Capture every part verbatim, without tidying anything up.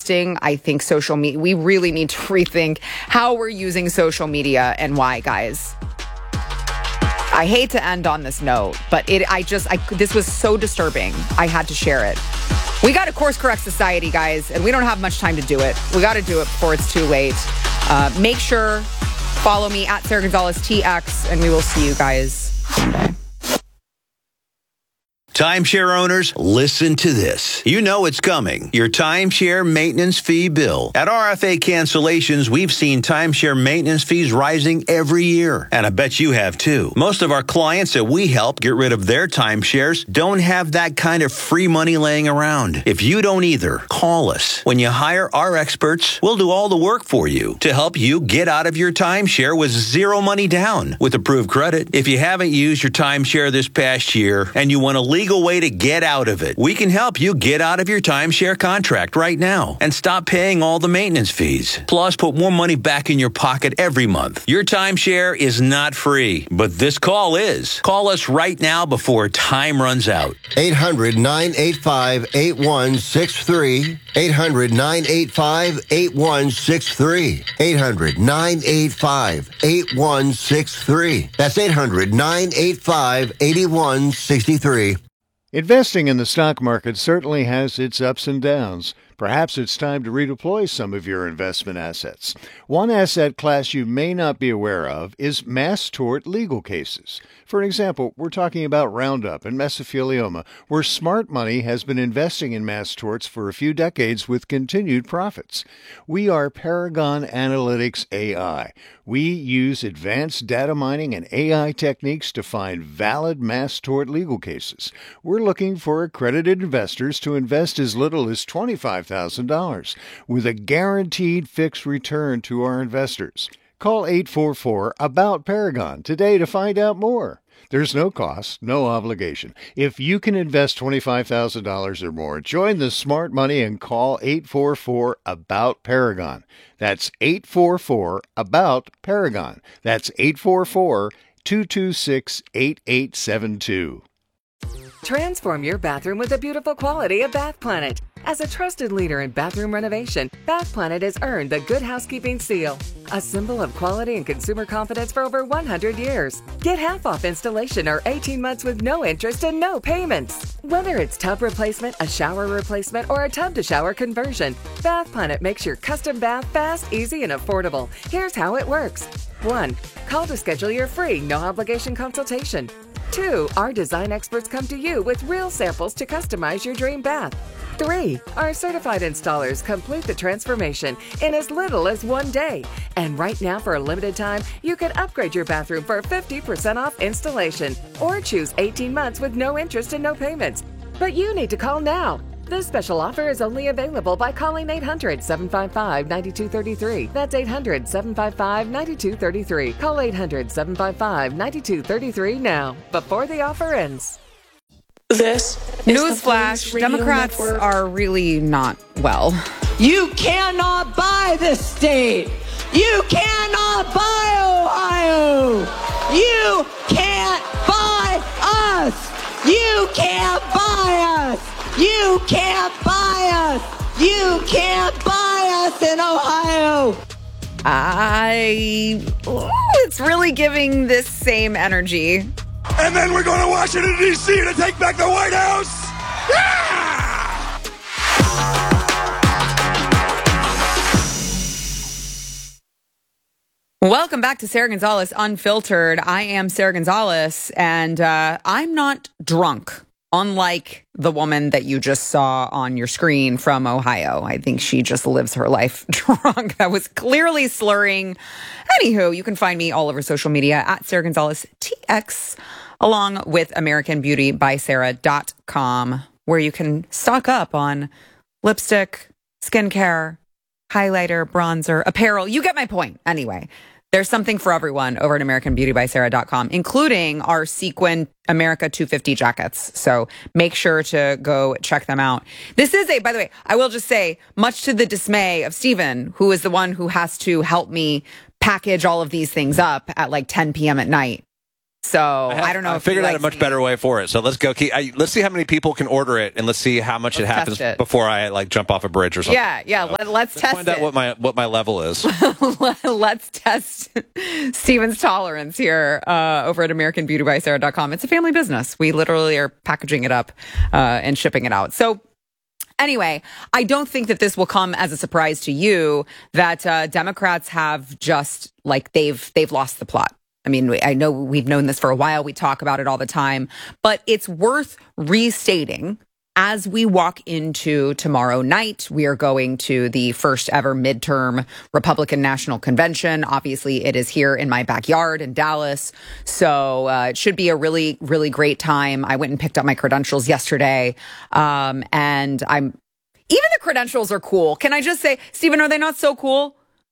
exhausting. I think social media, we really need to rethink how we're using social media and why, guys. I hate to end on this note, but it, I just, I, this was so disturbing. I had to share it. We got to course correct society, guys, and we don't have much time to do it. We got to do it before it's too late. Uh, make sure, follow me at Sarah Gonzalez T X, and we will see you guys someday. Timeshare owners, listen to this. You know it's coming. Your timeshare maintenance fee bill. At R F A Cancellations, we've seen timeshare maintenance fees rising every year. And I bet you have too. Most of our clients that we help get rid of their timeshares don't have that kind of free money laying around. If you don't either, call us. When you hire our experts, we'll do all the work for you to help you get out of your timeshare with zero money down with approved credit. If you haven't used your timeshare this past year and you want to leave way to get out of it, we can help you get out of your timeshare contract right now and stop paying all the maintenance fees. Plus, put more money back in your pocket every month. Your timeshare is not free, but this call is. Call us right now before time runs out. eight hundred, nine eight five, eight one six three. eight hundred, nine eight five, eight one six three. eight hundred, nine eight five, eight one six three. That's eight hundred, nine eight five, eight one six three. Investing in the stock market certainly has its ups and downs. Perhaps it's time to redeploy some of your investment assets. One asset class you may not be aware of is mass tort legal cases. For example, we're talking about Roundup and mesothelioma, where smart money has been investing in mass torts for a few decades with continued profits. We are Paragon Analytics A I. We use advanced data mining and A I techniques to find valid mass tort legal cases. We're looking for accredited investors to invest as little as twenty-five thousand dollars with a guaranteed fixed return to our investors. Call eight four four, ABOUT Paragon today to find out more. There's no cost, no obligation. If you can invest twenty-five thousand dollars or more, join the smart money and call eight four four, ABOUT Paragon. That's eight four four, ABOUT Paragon. That's eight four four, two two six, eight eight seven two. Transform your bathroom with the beautiful quality of Bath Planet. As a trusted leader in bathroom renovation, Bath Planet has earned the Good Housekeeping seal, a symbol of quality and consumer confidence for over one hundred years. Get half off installation or eighteen months with no interest and no payments. Whether it's tub replacement, a shower replacement, or a tub-to-shower conversion, Bath Planet makes your custom bath fast, easy, and affordable. Here's how it works. one. Call to schedule your free, no-obligation consultation. two. Our design experts come to you with real samples to customize your dream bath. three. Our certified installers complete the transformation in as little as one day. And right now, for a limited time, you can upgrade your bathroom for fifty percent off installation or choose eighteen months with no interest and no payments. But you need to call now. This special offer is only available by calling eight hundred, seven five five, nine two three three. That's eight hundred, seven five five, nine two three three. Call eight hundred, seven five five, nine two three three now, before the offer ends. This Newsflash, Democrats network. Are really not well. You cannot buy this state. You cannot buy Ohio. You can't buy us. You can't buy us. You can't buy us. You can't buy us in Ohio. I... Ooh, it's really giving this same energy. And then we're going to Washington, D C to take back the White House. Yeah! Welcome back to Sarah Gonzalez Unfiltered. I am Sarah Gonzalez, and uh, I'm not drunk, unlike the woman that you just saw on your screen from Ohio. I think she just lives her life drunk. That was clearly slurring. Anywho, you can find me all over social media at Sarah Gonzalez T X, along with American Beauty by Sarah dot com, where you can stock up on lipstick, skincare, highlighter, bronzer, apparel. You get my point. Anyway, there's something for everyone over at American Beauty by Sarah dot com, including our sequin America two fifty jackets. So make sure to go check them out. This is a, by the way, I will just say, much to the dismay of Steven, who is the one who has to help me package all of these things up at like ten p.m. at night. So I, have, I don't know. I if figured you out like a much seeing- better way for it. So let's go. Keep, I, let's see how many people can order it, and let's see how much Let's it happens test it. before I like jump off a bridge or something. Yeah, yeah. So let, let's, let's test find it. out what my what my level is. Let's test Steven's tolerance here uh, over at American Beauty by Sarah dot com. It's a family business. We literally are packaging it up uh, and shipping it out. So anyway, I don't think that this will come as a surprise to you that uh, Democrats have just like they've they've lost the plot. I mean, I know we've known this for a while. We talk about it all the time, but it's worth restating as we walk into tomorrow night. We are going to the first ever midterm Republican National Convention. Obviously, it is here in my backyard in Dallas. So uh, it should be a really, really great time. I went and picked up my credentials yesterday. Um, and I'm even the credentials are cool. Can I just say, Stephen, are they not so cool?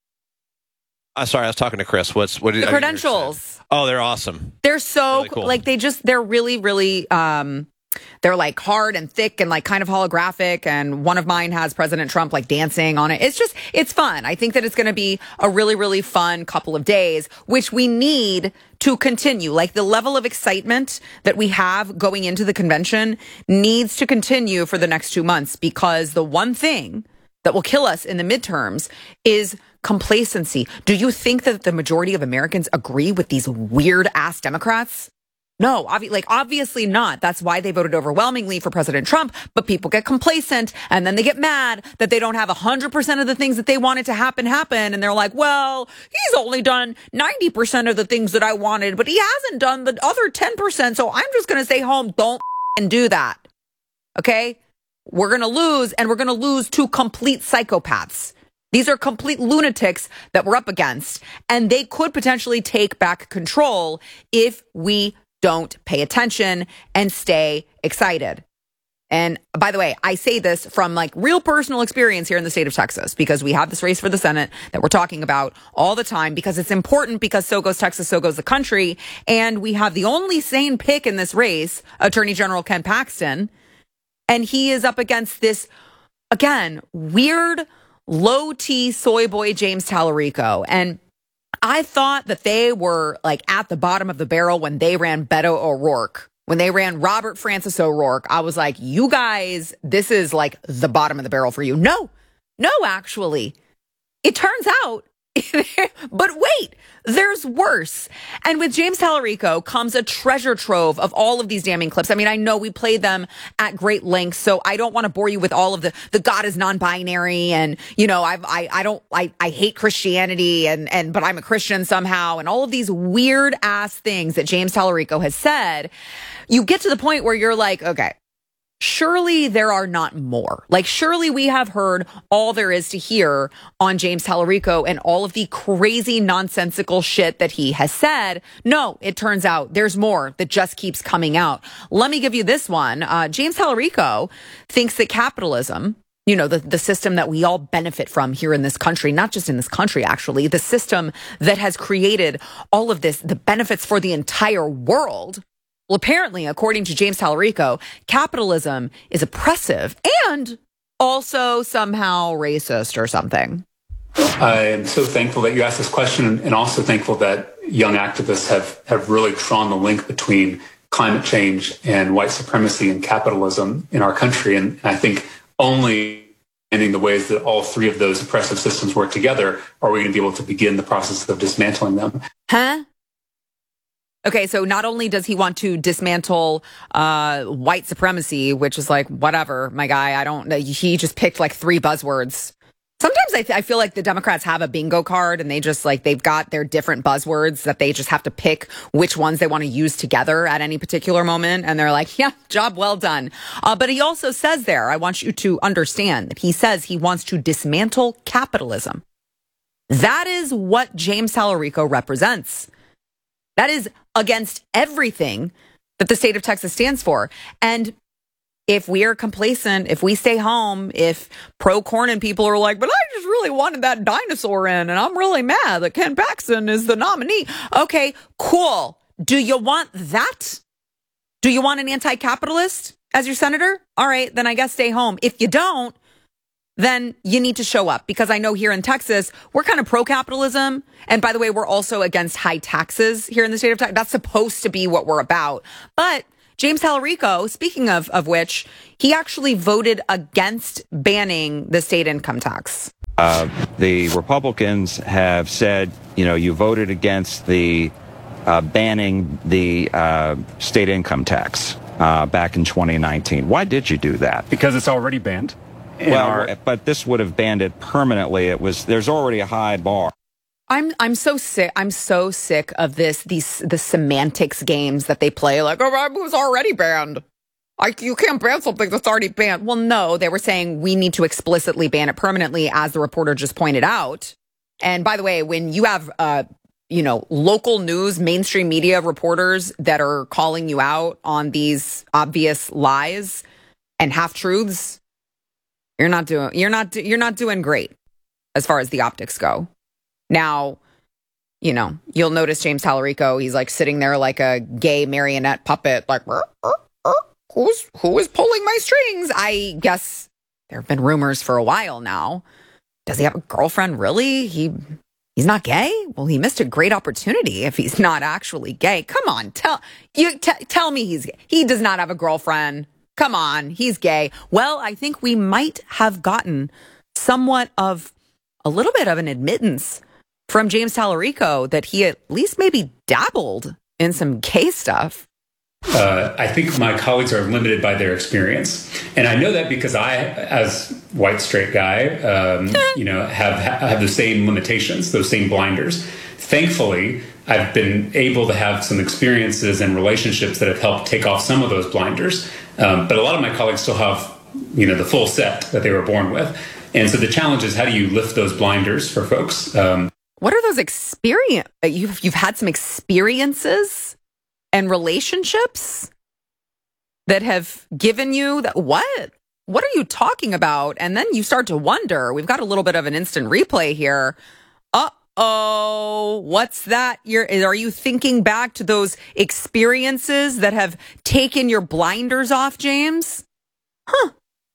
I'm sorry, I was talking to Chris. What's what? Did, The credentials. Oh, they're awesome. They're so Really cool. like they just they're really really um they're like hard and thick and like kind of holographic, and one of mine has President Trump like dancing on it. It's just it's fun. I think that it's going to be a really really fun couple of days, which we need to continue. Like the level of excitement that we have going into the convention needs to continue for the next two months because the one thing that will kill us in the midterms is complacency. Do you think that the majority of Americans agree with these weird ass Democrats? No, obvi- like obviously not. That's why they voted overwhelmingly for President Trump. But people get complacent and then they get mad that they don't have one hundred percent of the things that they wanted to happen happen. And they're like, well, he's only done ninety percent of the things that I wanted, but he hasn't done the other ten percent. So I'm just going to stay home. Don't and do that. Okay? We're going to lose, and we're going to lose to complete psychopaths. These are complete lunatics that we're up against, and they could potentially take back control if we don't pay attention and stay excited. And by the way, I say this from like real personal experience here in the state of Texas, because we have this race for the Senate that we're talking about all the time because it's important, because so goes Texas, so goes the country. And we have the only sane pick in this race, Attorney General Ken Paxton. And he is up against this, again, weird, low-T soy boy James Tallarico. And I thought that they were like at the bottom of the barrel when they ran Beto O'Rourke. When they ran Robert Francis O'Rourke, I was like, you guys, this is like the bottom of the barrel for you. No, no, actually. It turns out, but wait, there's worse. And with James Tallarico comes a treasure trove of all of these damning clips. I mean, I know we played them at great length, so I don't want to bore you with all of the, the God is non-binary and, you know, I've, I, I don't, I, I hate Christianity and, and, but I'm a Christian somehow, and all of these weird ass things that James Tallarico has said. You get to the point where you're like, okay, surely there are not more. Like, surely we have heard all there is to hear on James Tallarico and all of the crazy nonsensical shit that he has said. No, it turns out there's more that just keeps coming out. Let me give you this one. Uh, James Tallarico thinks that capitalism, you know, the, the system that we all benefit from here in this country, not just in this country, actually, the system that has created all of this, the benefits for the entire world. Well, apparently, according to James Tallarico, capitalism is oppressive and also somehow racist or something. I am so thankful that you asked this question, and also thankful that young activists have, have really drawn the link between climate change and white supremacy and capitalism in our country. And I think only understanding the ways that all three of those oppressive systems work together are we going to be able to begin the process of dismantling them. Huh? Okay, so not only does he want to dismantle uh, white supremacy, which is like, whatever, my guy, I don't know. He just picked like three buzzwords. Sometimes I, th- I feel like the Democrats have a bingo card and they just like, they've got their different buzzwords that they just have to pick which ones they want to use together at any particular moment. And they're like, yeah, job well done. Uh, but he also says there, I want you to understand that he says he wants to dismantle capitalism. That is what James Tallarico represents. That is against everything that the state of Texas stands for. And if we are complacent, if we stay home, if pro-Cornyn people are like, but I just really wanted that dinosaur in, and I'm really mad that Ken Paxton is the nominee. Okay, cool. Do you want that? Do you want an anti-capitalist as your senator? All right, then I guess stay home. If you don't, then you need to show up, because I know here in Texas, we're kind of pro-capitalism. And by the way, we're also against high taxes here in the state of Texas. That's supposed to be what we're about. But James Talarico, speaking of, of which, he actually voted against banning the state income tax. Uh, the Republicans have said, you know, you voted against the uh, banning the uh, state income tax uh, back in twenty nineteen. Why did you do that? Because it's already banned. Well, our- but this would have banned it permanently. It was there's already a high bar. I'm I'm so sick. I'm so sick of this these the semantics games that they play. Like, oh, it was already banned. Like, you can't ban something that's already banned. Well, no, they were saying we need to explicitly ban it permanently, as the reporter just pointed out. And by the way, when you have, uh, you know, local news, mainstream media reporters that are calling you out on these obvious lies and half truths, you're not doing you're not you're not doing great as far as the optics go. Now, you know, you'll notice James Talarico, he's like sitting there like a gay marionette puppet, like, er, er, er, who's who is pulling my strings? I guess there have been rumors for a while now. Does he have a girlfriend? Really? He he's not gay? Well, he missed a great opportunity if he's not actually gay. Come on, tell you t- tell me he's gay. He does not have a girlfriend. Come on, he's gay. Well, I think we might have gotten somewhat of a little bit of an admittance from James Talarico that he at least maybe dabbled in some gay stuff. Uh, I think my colleagues are limited by their experience. And I know that because I, as white straight guy, um, you know, have have the same limitations, those same blinders. Thankfully, I've been able to have some experiences and relationships that have helped take off some of those blinders. Um, but a lot of my colleagues still have, you know, the full set that they were born with. And so the challenge is, how do you lift those blinders for folks? Um, what are those experience? You've you've had some experiences and relationships that have given you that. What? What are you talking about? And then you start to wonder. We've got a little bit of an instant replay here. Uh oh, what's that? You're, are you thinking back to those experiences that have taken your blinders off, James? Huh.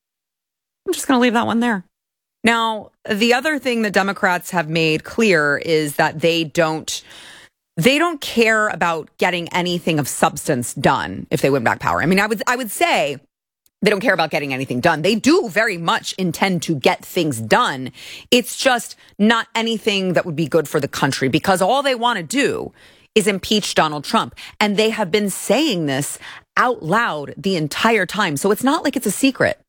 I'm just going to leave that one there. Now, the other thing that Democrats have made clear is that they don't they don't care about getting anything of substance done if they win back power. I mean, I would I would say they don't care about getting anything done. They do very much intend to get things done. It's just not anything that would be good for the country, because all they want to do is impeach Donald Trump. And they have been saying this out loud the entire time. So it's not like it's a secret.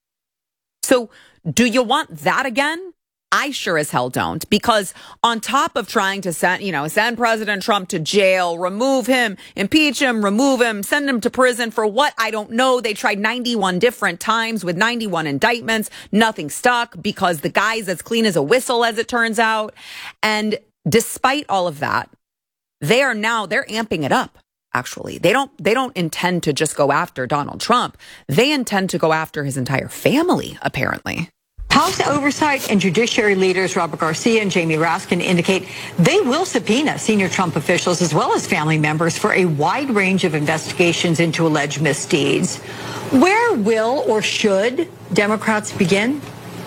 So do you want that again? I sure as hell don't, because on top of trying to send, you know, send President Trump to jail, remove him, impeach him, remove him, send him to prison for what? I don't know. They tried ninety-one different times with ninety-one indictments. Nothing stuck, because the guy's as clean as a whistle, as it turns out. And despite all of that, they are now, they're amping it up. Actually, they don't, they don't intend to just go after Donald Trump. They intend to go after his entire family, apparently. House Oversight and Judiciary leaders Robert Garcia and Jamie Raskin indicate they will subpoena senior Trump officials as well as family members for a wide range of investigations into alleged misdeeds. Where will or should Democrats begin?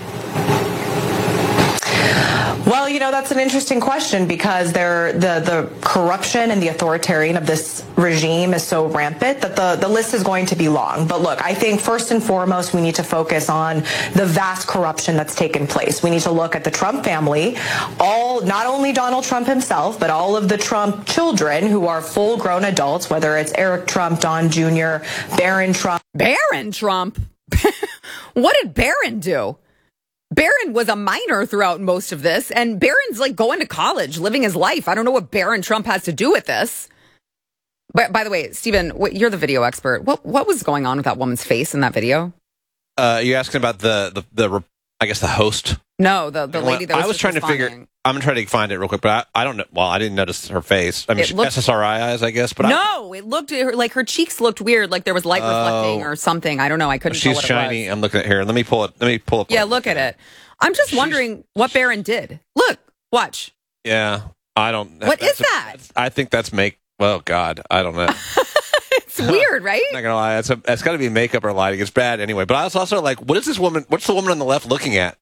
Well, you know, that's an interesting question, because they're, the, the corruption and the authoritarian of this regime is so rampant that the, the list is going to be long. But look, I think first and foremost, we need to focus on the vast corruption that's taken place. We need to look at the Trump family, all, not only Donald Trump himself, but all of the Trump children who are full grown adults, whether it's Eric Trump, Don Junior, Barron Trump. Barron Trump? What did Barron do? Barron was a minor throughout most of this, and Barron's like going to college, living his life. I don't know what Barron Trump has to do with this. But by the way, Stephen, you're the video expert. What what was going on with that woman's face in that video? Uh, you asking about the, the, the, I guess the host? No, the, the lady that was I was trying to figure, I'm trying to find it real quick, but I, I don't know. Well, I didn't notice her face. I mean, she, looked, S S R I eyes, I guess. But no, I, it looked like her cheeks looked weird, like there was light reflecting uh, or something. I don't know. I couldn't she's tell what shiny. it was. I'm looking at here. Let me pull it. Let me pull up. Yeah, look at it. I'm just she's, wondering what Barron did. Look, watch. Yeah, I don't. What is that? A, I think that's make. Well, God, I don't know. It's weird, right? I'm not gonna lie, that's a, that's got to be makeup or lighting. It's bad anyway. But I was also like, what is this woman? What's the woman on the left looking at?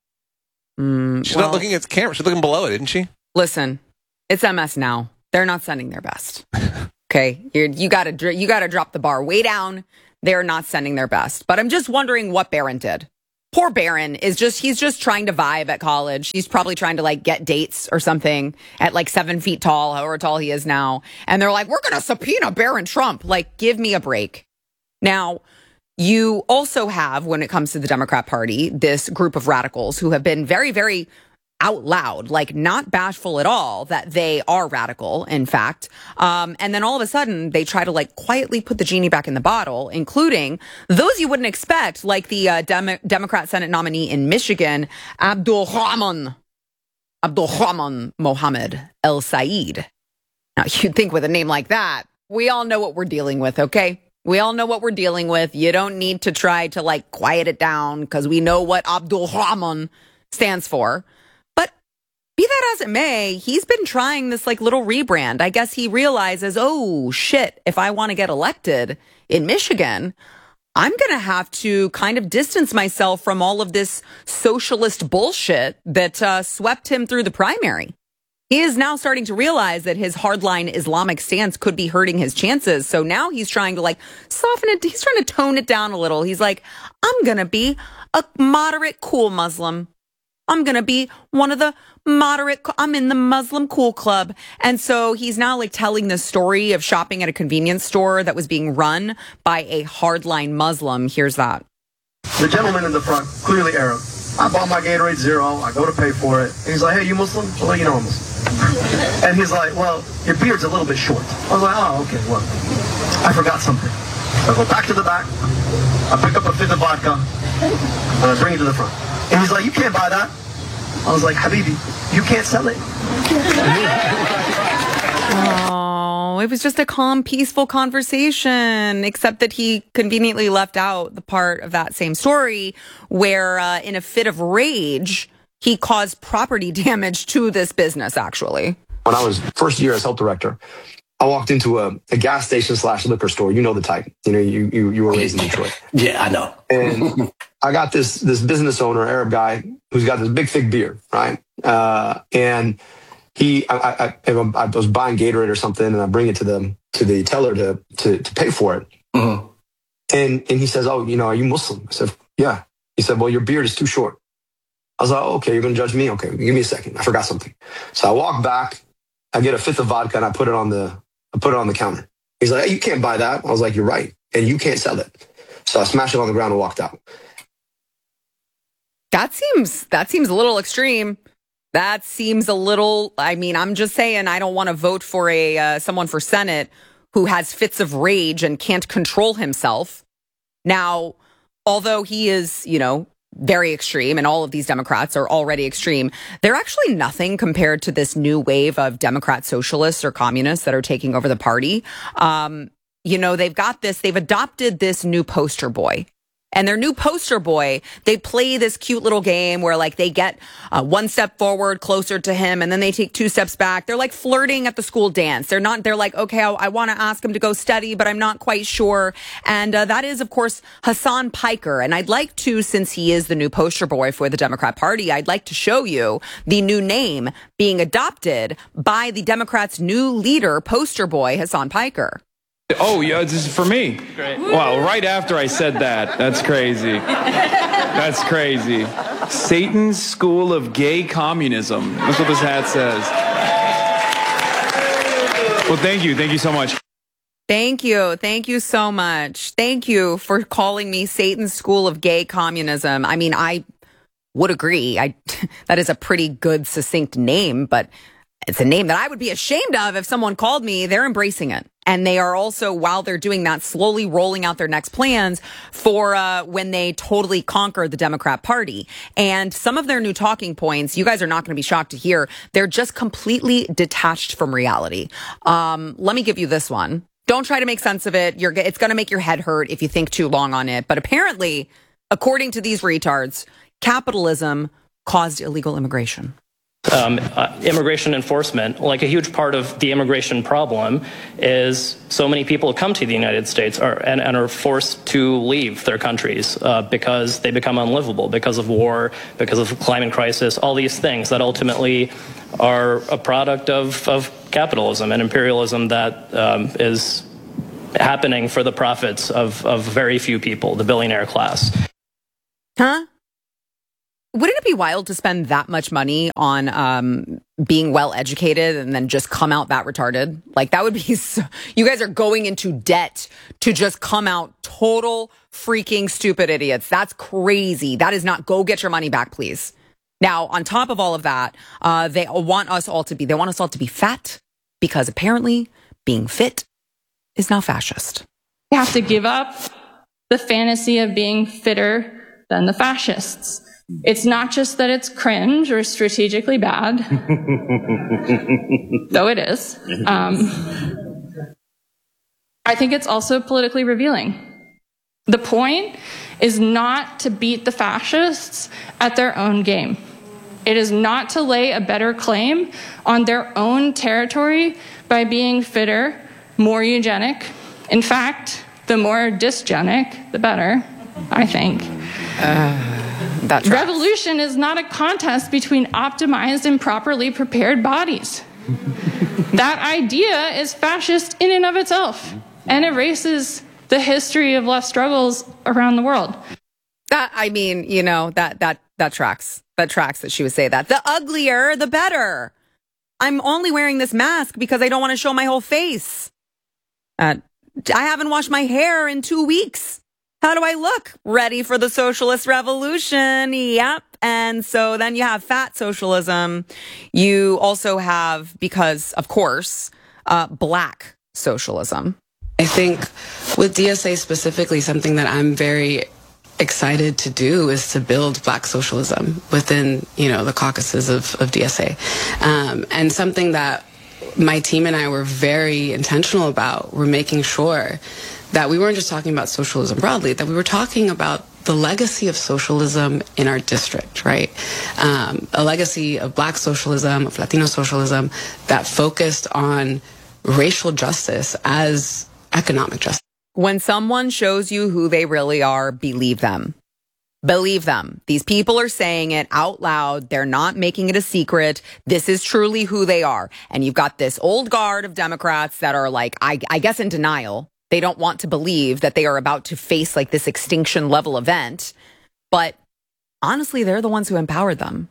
Mm, She's well, not looking at the camera. She's looking below it, isn't she? Listen, it's M S now. They're not sending their best. Okay, You're, you gotta you gotta drop the bar way down. They're not sending their best. But I'm just wondering what Barron did. Poor Barron is just, he's just trying to vibe at college. He's probably trying to like get dates or something at like seven feet tall, however tall he is now. And they're like, we're going to subpoena Barron Trump. Like, give me a break. Now, you also have, when it comes to the Democrat Party, this group of radicals who have been very, very out loud, like not bashful at all that they are radical, in fact. Um, and then all of a sudden they try to like quietly put the genie back in the bottle, including those you wouldn't expect, like the uh, Dem- Democrat Senate nominee in Michigan, Abdul Rahman, Abdul Rahman Mohammed El Said. Now you'd think with a name like that, we all know what we're dealing with, okay? We all know what we're dealing with. You don't need to try to like quiet it down because we know what Abdul Rahman stands for. Be that as it may, he's been trying this like little rebrand. I guess he realizes, oh shit, if I want to get elected in Michigan, I'm going to have to kind of distance myself from all of this socialist bullshit that uh, swept him through the primary. He is now starting to realize that his hardline Islamic stance could be hurting his chances. So now he's trying to like soften it. He's trying to tone it down a little. He's like, I'm going to be a moderate, cool Muslim. I'm going to be one of the moderate, I'm in the Muslim cool club. And so he's now like telling the story of shopping at a convenience store that was being run by a hardline Muslim. Here's that. The gentleman in the front, clearly Arab. I bought my Gatorade Zero. I go to pay for it. And he's like, hey, you Muslim? Well, you know I'm Muslim. And he's like, well, your beard's a little bit short. I was like, oh, okay, well, I forgot something. I go back to the back. I pick up a fifth of vodka. And I bring it to the front. And he's like, you can't buy that. I was like, Habibi, you can't sell it. Oh, it was just a calm, peaceful conversation, except that he conveniently left out the part of that same story where uh, in a fit of rage, he caused property damage to this business, actually. When I was first year as health director, I walked into a, a gas station slash liquor store. You know the type. You know, you you, you were raised in Detroit. Yeah, I know. And I got this this business owner, Arab guy, who's got this big, thick beard, right? Uh, and he, I, I, I was buying Gatorade or something, and I bring it to the to the teller to to, to pay for it. Mm-hmm. And and he says, "Oh, you know, are you Muslim?" I said, "Yeah." He said, "Well, your beard is too short." I was like, oh, "Okay, you're going to judge me? Okay, give me a second. I forgot something." So I walk back, I get a fifth of vodka, and I put it on the I put it on the counter. He's like, "Hey, you can't buy that." I was like, "You're right, and you can't sell it." So I smashed it on the ground and walked out. That seems that seems a little extreme. That seems a little. I mean, I'm just saying, I don't want to vote for a uh, someone for Senate who has fits of rage and can't control himself. Now, although he is, you know, very extreme, and all of these Democrats are already extreme, they're actually nothing compared to this new wave of Democrat socialists or communists that are taking over the party. Um, you know, they've got this. They've adopted this new poster boy. And their new poster boy, they play this cute little game where like they get uh, one step forward closer to him and then they take two steps back. They're like flirting at the school dance. They're not, they're like, okay, I, I want to ask him to go study, but I'm not quite sure. And uh, that is, of course, Hassan Piker. And I'd like to, since he is the new poster boy for the Democrat Party, I'd like to show you the new name being adopted by the Democrats' new leader, poster boy, Hassan Piker. Oh, yeah, this is for me. Great. Wow, right after I said that. That's crazy. That's crazy. Satan's School of Gay Communism. That's what this hat says. Well, thank you. Thank you so much. Thank you. Thank you so much. Thank you for calling me Satan's School of Gay Communism. I mean, I would agree. I that is a pretty good, succinct name, but it's a name that I would be ashamed of if someone called me. They're embracing it. And they are also, while they're doing that, slowly rolling out their next plans for uh, when they totally conquer the Democrat Party. And some of their new talking points, you guys are not going to be shocked to hear, they're just completely detached from reality. Um, let me give you this one. Don't try to make sense of it. You're, it's going to make your head hurt if you think too long on it. But apparently, according to these retards, capitalism caused illegal immigration. Um, uh, immigration enforcement, like a huge part of the immigration problem is so many people come to the United States are, and, and are forced to leave their countries uh, because they become unlivable, because of war, because of climate crisis, all these things that ultimately are a product of, of capitalism and imperialism that um, is happening for the profits of, of very few people, the billionaire class. Huh? Wouldn't it be wild to spend that much money on um, being well educated and then just come out that retarded? Like, that would be so, you guys are going into debt to just come out total freaking stupid idiots. That's crazy. That is not, go get your money back, please. Now, on top of all of that, uh, they want us all to be, they want us all to be fat because apparently being fit is now fascist. You have to give up the fantasy of being fitter than the fascists. It's not just that it's cringe or strategically bad, though it is. Um, I think it's also politically revealing. The point is not to beat the fascists at their own game. It is not to lay a better claim on their own territory by being fitter, more eugenic. In fact, the more dysgenic, the better, I think. Uh. That Revolution is not a contest between optimized and properly prepared bodies. That idea is fascist in and of itself and erases the history of left struggles around the world. That, I mean, you know, that that that tracks. That tracks that she would say that. The uglier, the better. I'm only wearing this mask because I don't want to show my whole face. Uh, I haven't washed my hair in two weeks. How do I look? Ready for the socialist revolution. Yep. And so then you have fat socialism. You also have, because of course, uh, black socialism. I think with D S A specifically, something that I'm very excited to do is to build black socialism within, you know, the caucuses of, of D S A. Um, and something that my team and I were very intentional about, we're making sure that we weren't just talking about socialism broadly, that we were talking about the legacy of socialism in our district, right? Um, a legacy of black socialism, of Latino socialism that focused on racial justice as economic justice. When someone shows you who they really are, believe them. Believe them. These people are saying it out loud. They're not making it a secret. This is truly who they are. And you've got this old guard of Democrats that are like, I, I guess in denial. They don't want to believe that they are about to face like this extinction level event. But honestly, they're the ones who empowered them.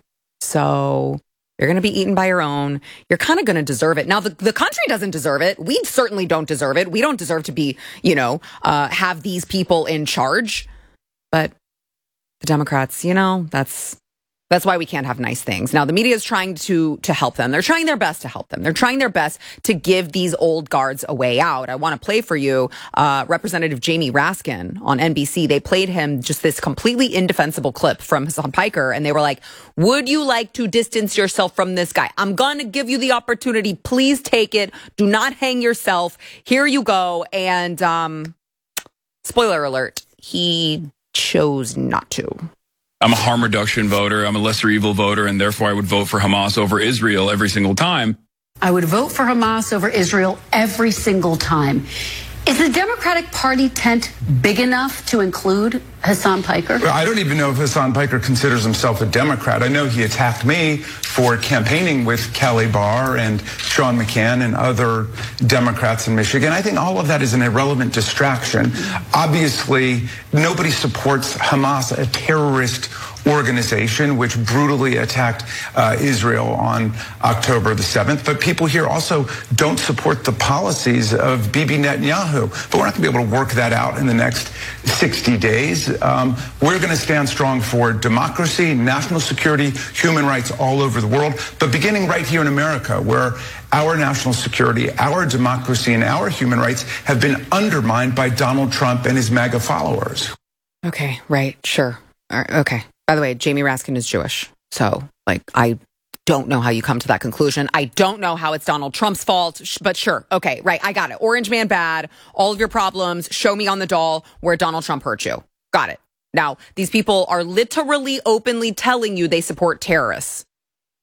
So you're going to be eaten by your own. You're kind of going to deserve it. Now, the, the country doesn't deserve it. We certainly don't deserve it. We don't deserve to be, you know, uh, have these people in charge. But the Democrats, you know, that's that's why we can't have nice things. Now, the media is trying to to help them. They're trying their best to help them. They're trying their best to give these old guards a way out. I want to play for you uh, Representative Jamie Raskin on N B C. They played him just this completely indefensible clip from Hasan Piker, and they were like, would you like to distance yourself from this guy? I'm going to give you the opportunity. Please take it. Do not hang yourself. Here you go. And um, spoiler alert, he chose not to. I'm a harm reduction voter. I'm a lesser evil voter, and therefore I would vote for Hamas over Israel every single time. I would vote for Hamas over Israel every single time. Is the Democratic Party tent big enough to include Hasan Piker? I don't even know if Hasan Piker considers himself a Democrat. I know he attacked me for campaigning with Kelly Barr and Sean McCann and other Democrats in Michigan. I think all of that is an irrelevant distraction. Obviously, nobody supports Hamas, a terrorist organization which brutally attacked uh, Israel on October the seventh. But people here also don't support the policies of Bibi Netanyahu. But we're not going to be able to work that out in the next sixty days. Um, we're going to stand strong for democracy, national security, human rights all over the world, but beginning right here in America, where our national security, our democracy, and our human rights have been undermined by Donald Trump and his MAGA followers. Okay, right, sure. Okay. By the way, Jamie Raskin is Jewish. So, like, I don't know how you come to that conclusion. I don't know how it's Donald Trump's fault, but sure. Okay, right. I got it. Orange man bad. All of your problems. Show me on the doll where Donald Trump hurt you. Got it. Now, these people are literally openly telling you they support terrorists.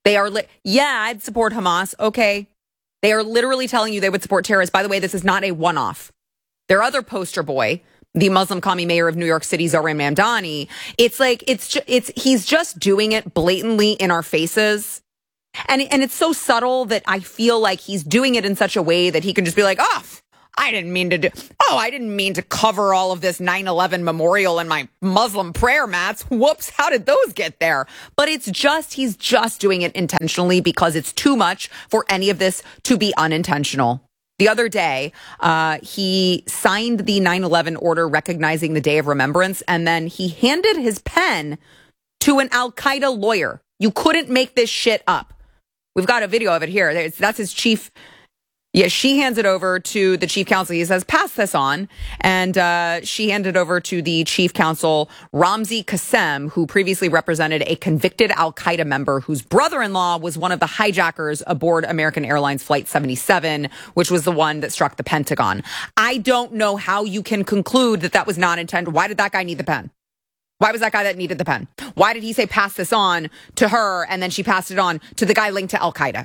They are, li- yeah, I'd support Hamas. Okay. They are literally telling you they would support terrorists. By the way, this is not a one-off. Their other poster boy, the Muslim commie mayor of New York City, Zohran Mamdani, it's like, it's, ju- it's, he's just doing it blatantly in our faces. And, and it's so subtle that I feel like he's doing it in such a way that he can just be like, oh, I didn't mean to do, oh, I didn't mean to cover all of this nine eleven memorial in my Muslim prayer mats. Whoops, how did those get there? But it's just, he's just doing it intentionally because it's too much for any of this to be unintentional. The other day, uh, he signed the nine eleven order recognizing the Day of Remembrance, and then he handed his pen to an Al-Qaeda lawyer. You couldn't make this shit up. We've got a video of it here. There's, that's his chief. Yeah, she hands it over to the chief counsel. He says, pass this on. And uh, she handed it over to the chief counsel, Ramzi Qassem, who previously represented a convicted Al-Qaeda member whose brother-in-law was one of the hijackers aboard American Airlines Flight seventy-seven, which was the one that struck the Pentagon. I don't know how you can conclude that that was not intended. Why did that guy need the pen? Why was that guy that needed the pen? Why did he say pass this on to her and then she passed it on to the guy linked to Al-Qaeda?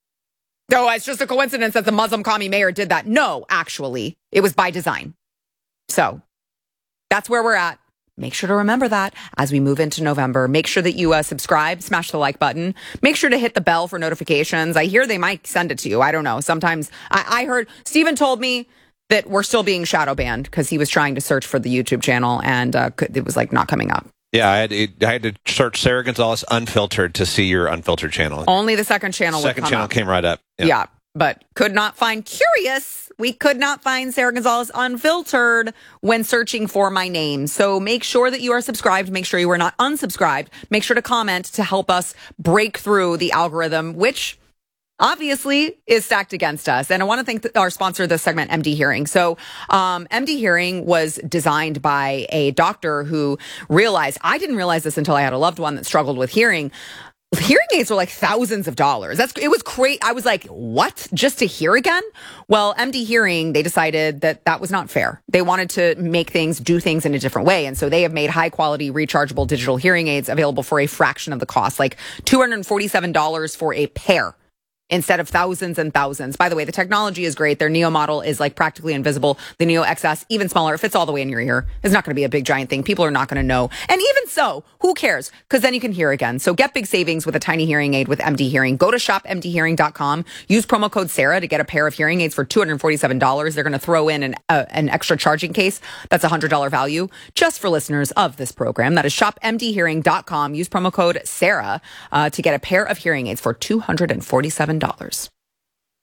No, it's just a coincidence that the Muslim commie mayor did that. No, actually, it was by design. So that's where we're at. Make sure to remember that as we move into November. Make sure that you uh, subscribe, smash the like button. Make sure to hit the bell for notifications. I hear they might send it to you. I don't know. Sometimes I, I heard Stephen told me that we're still being shadow banned because he was trying to search for the YouTube channel and uh, it was like not coming up. Yeah, I had, I had to search Sarah Gonzalez Unfiltered to see your Unfiltered channel. Only the second channel Second would come channel up. came right up. Yeah. yeah, but could not find Curious. We could not find Sarah Gonzalez Unfiltered when searching for my name. So make sure that you are subscribed. Make sure you are not unsubscribed. Make sure to comment to help us break through the algorithm, which obviously is stacked against us. And I want to thank our sponsor of this segment, M D Hearing. So um, M D Hearing was designed by a doctor who realized, I didn't realize this until I had a loved one that struggled with hearing. Hearing aids are like thousands of dollars. That's it was great. I was like, what? Just to hear again? Well, M D Hearing, they decided that that was not fair. They wanted to make things, do things in a different way. And so they have made high quality rechargeable digital hearing aids available for a fraction of the cost, like two hundred forty-seven dollars for a pair, instead of thousands and thousands. By the way, the technology is great. Their Neo model is like practically invisible. The Neo X S, even smaller, it fits all the way in your ear. It's not going to be a big giant thing. People are not going to know. And even so, who cares? Because then you can hear again. So get big savings with a tiny hearing aid with M D Hearing. Go to shop M D hearing dot com. Use promo code Sarah to get a pair of hearing aids for two hundred forty-seven dollars. They're going to throw in an, uh, an extra charging case. That's a one hundred dollars value just for listeners of this program. That is shop M D hearing dot com. Use promo code Sarah uh, to get a pair of hearing aids for two hundred forty-seven dollars.